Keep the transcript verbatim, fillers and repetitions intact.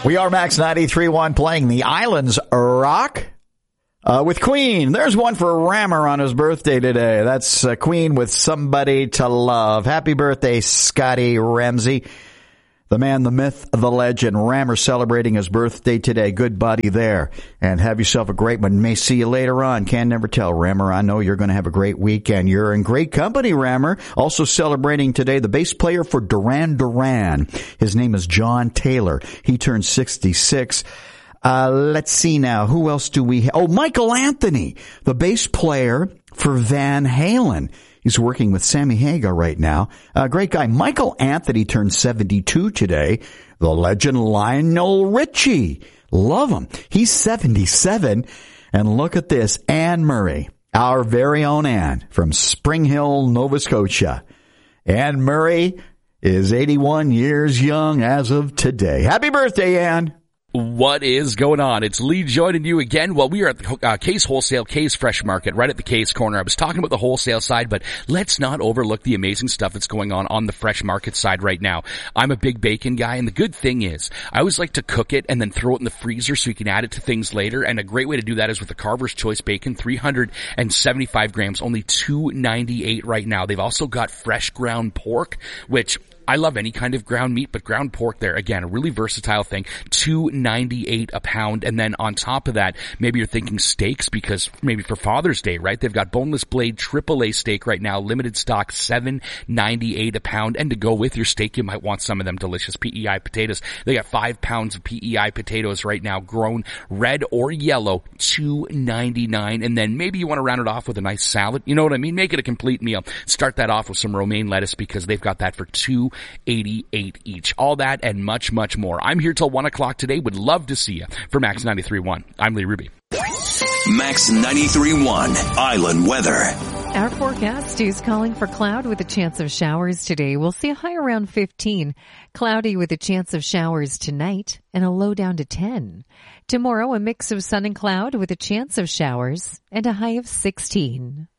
We are Max ninety-three point one playing the Islands Rock uh, with Queen. There's one for Rammer on his birthday today. That's uh, Queen with Somebody to Love. Happy birthday, Scotty Ramsey. The man, the myth, the legend, Rammer celebrating his birthday today. Good buddy there. And have yourself a great one. May see you later on. Can never tell, Rammer. I know you're going to have a great weekend. You're in great company, Rammer. Also celebrating today, the bass player for Duran Duran. His name is John Taylor. He turned sixty-six. Uh, let's see now. Who else do we have? Oh, Michael Anthony, the bass player for Van Halen. He's working with Sammy Hagar right now. A great guy. Michael Anthony turned seventy-two today. The legend Lionel Richie. Love him. He's seventy-seven. And look at this. Anne Murray, our very own Anne from Spring Hill, Nova Scotia. Anne Murray is eighty-one years young as of today. Happy birthday, Anne. What is going on? It's Lee joining you again. Well, we are at the uh, Case Wholesale, Case Fresh Market, right at the Case corner. I was talking about the wholesale side, but let's not overlook the amazing stuff that's going on on the fresh market side right now. I'm a big bacon guy, and the good thing is I always like to cook it and then throw it in the freezer so you can add it to things later, and a great way to do that is with the Carver's Choice Bacon, three hundred seventy-five grams, only two ninety-eight right now. They've also got fresh ground pork, which I love any kind of ground meat, but ground pork there, again, a really versatile thing, two ninety-eight a pound. And then on top of that, maybe you're thinking steaks because maybe for Father's Day, right? They've got boneless blade triple A steak right now, limited stock, seven ninety-eight a pound. And to go with your steak, you might want some of them delicious P E I potatoes. They got five pounds of P E I potatoes right now, grown red or yellow, two ninety-nine. And then maybe you want to round it off with a nice salad. You know what I mean? Make it a complete meal. Start that off with some romaine lettuce because they've got that for two eighty-eight each. All that and much, much more. I'm here till one o'clock today. Would love to see you. For Max ninety-three point one, I'm Lee Ruby. Max ninety-three point one Island Weather. Our forecast is calling for cloud with a chance of showers today. We'll see a high around fifteen. Cloudy with a chance of showers tonight and a low down to ten. Tomorrow, a mix of sun and cloud with a chance of showers and a high of sixteen.